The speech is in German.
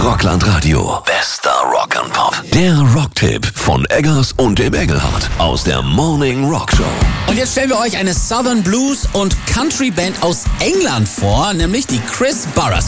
Rockland Radio. Bester Rock and Pop. Der Rocktipp von Eggers und dem Engelhardt aus der Morning Rock Show. Und jetzt stellen wir euch eine Southern Blues und Country Band aus England vor, nämlich die Chris Burress.